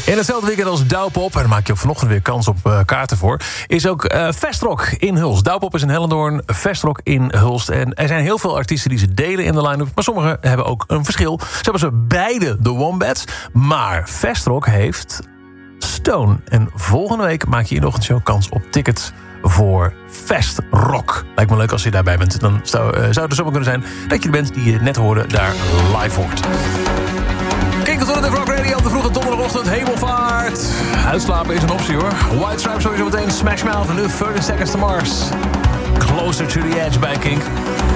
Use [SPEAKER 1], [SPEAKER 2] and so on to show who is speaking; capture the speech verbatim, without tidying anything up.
[SPEAKER 1] In hetzelfde weekend als Douwpop, en daar maak je ook vanochtend weer kans op uh, kaarten voor, is ook uh, Festrock in Hulst. Douwpop is in Hellendoorn, Festrock in Hulst. En er zijn heel veel artiesten die ze delen in de line-up, maar sommigen hebben ook een verschil. Ze hebben ze beide de Wombats, maar Festrock heeft Stone. En volgende week maak je in de ochtendshow kans op tickets voor Festrock. Lijkt me leuk als je daarbij bent. Dan zou, uh, zou het zomaar kunnen zijn dat je de band die je net hoorde daar live hoort. Kijk tot de Rock Radio op de vroege donderdagochtend. Hemelvaart. Uitslapen is een optie hoor. White Stripes sowieso meteen. Smash Mouth en nu thirty Seconds to Mars. Closer to the Edge bij Kink.